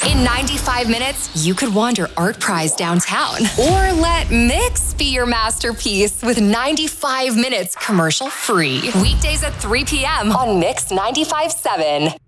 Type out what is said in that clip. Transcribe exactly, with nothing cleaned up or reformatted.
In ninety-five minutes, you could wander Art Prize downtown or let Mix be your masterpiece with ninety-five minutes commercial free. Weekdays at three p.m. on Mix ninety-five point seven.